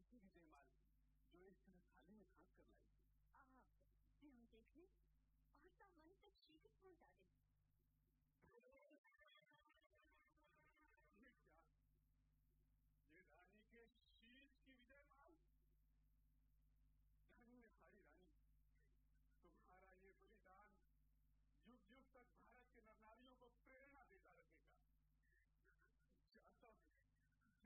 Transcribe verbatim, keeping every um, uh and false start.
कैसी भी जयमाल जो इस तरह थाली में खास कर लाई थी। आप हम देख लें और सामान तक शीघ्र पहुंचा दें।